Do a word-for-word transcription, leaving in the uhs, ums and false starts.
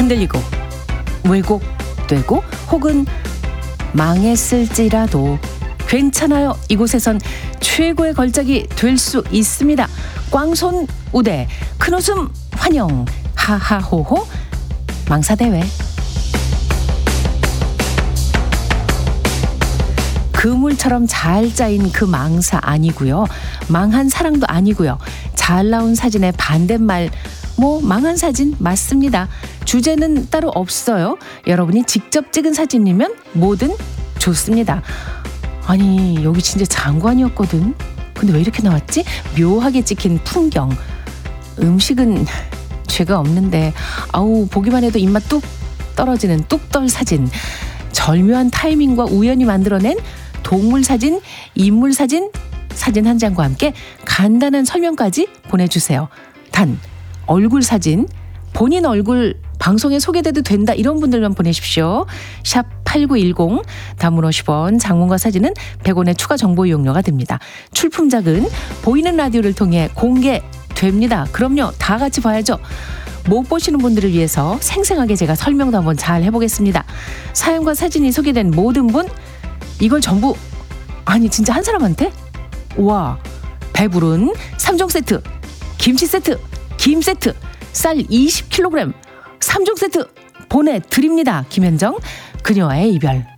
흔들리고 왜곡되고 혹은 망했을지라도 괜찮아요. 이곳에선 최고의 걸작이 될 수 있습니다. 꽝손 우대 큰웃음 환영 하하호호 망사대회. 그물처럼 잘 짜인 그 망사 아니고요. 망한 사랑도 아니고요. 잘 나온 사진의 반대말 뭐 망한 사진 맞습니다. 주제는 따로 없어요. 여러분이 직접 찍은 사진이면 뭐든 좋습니다. 아니 여기 진짜 장관이었거든. 근데 왜 이렇게 나왔지? 묘하게 찍힌 풍경. 음식은 죄가 없는데 아우 보기만 해도 입맛 뚝 떨어지는 뚝떨 사진. 절묘한 타이밍과 우연히 만들어낸 동물 사진, 인물 사진, 사진 한 장과 함께 간단한 설명까지 보내주세요. 단 얼굴 사진, 본인 얼굴 방송에 소개돼도 된다 이런 분들만 보내십시오. 샵 팔구일공 단문 오십 원, 장문과 사진은 백 원의 추가 정보 이용료가 됩니다. 출품작은 보이는 라디오를 통해 공개됩니다. 그럼요. 다 같이 봐야죠. 못 보시는 분들을 위해서 생생하게 제가 설명도 한번 잘 해보겠습니다. 사연과 사진이 소개된 모든 분 이걸 전부 아니 진짜 한 사람한테? 와 배부른 삼 종 세트, 김치 세트, 김 세트, 쌀 이십 킬로그램 삼 종 세트 보내드립니다. 김현정 그녀와의 이별.